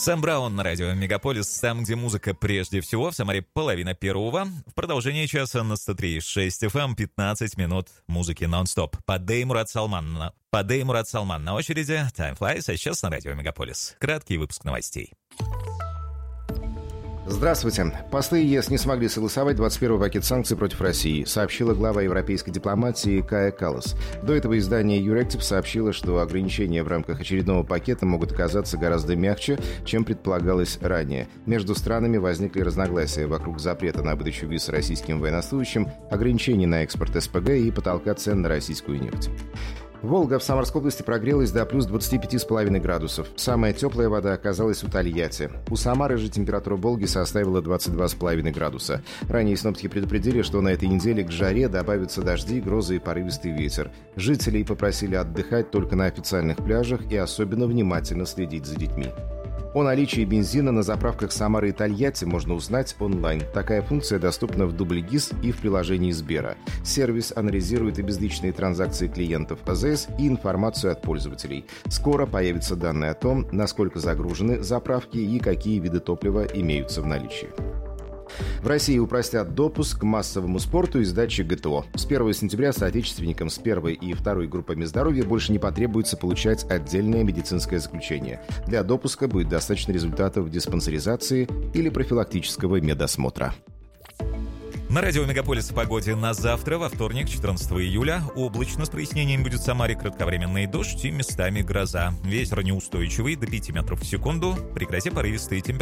Сэм Браун на радио Мегаполис, там, где музыка прежде всего, в Самаре 1:30. В продолжении часа на 103.6 FM 15 минут музыки нон-стоп. Падей Мурат Салман на очереди. Time Flies, а сейчас на радио Мегаполис. Краткий выпуск новостей. Здравствуйте. Послы ЕС не смогли согласовать 21-й пакет санкций против России, сообщила глава европейской дипломатии Кая Каллас. До этого издание Euractiv сообщило, что ограничения в рамках очередного пакета могут оказаться гораздо мягче, чем предполагалось ранее. Между странами возникли разногласия вокруг запрета на выдачу виз российским военнослужащим, ограничений на экспорт СПГ и потолка цен на российскую нефть. Волга в Самарской области прогрелась до плюс 25,5 градусов. Самая теплая вода оказалась у Тольятти. У Самары же температура Волги составила 22,5 градуса. Ранее синоптики предупредили, что на этой неделе к жаре добавятся дожди, грозы и порывистый ветер. Жителей попросили отдыхать только на официальных пляжах и особенно внимательно следить за детьми. О наличии бензина на заправках Самары и Тольятти можно узнать онлайн. Такая функция доступна в Дубльгиз и в приложении Сбера. Сервис анализирует и безличные транзакции клиентов АЗС, и информацию от пользователей. Скоро появятся данные о том, насколько загружены заправки и какие виды топлива имеются в наличии. В России упростят допуск к массовому спорту и сдаче ГТО. С 1 сентября соотечественникам с первой и второй группами здоровья больше не потребуется получать отдельное медицинское заключение. Для допуска будет достаточно результатов диспансеризации или профилактического медосмотра. На радио Мегаполис о погоде на завтра, во вторник, 14 июля. Облачно с прояснением будет в Самаре, кратковременный дождь и местами гроза. Ветер неустойчивый, до 5 метров в секунду. При грозе порывистые температуры.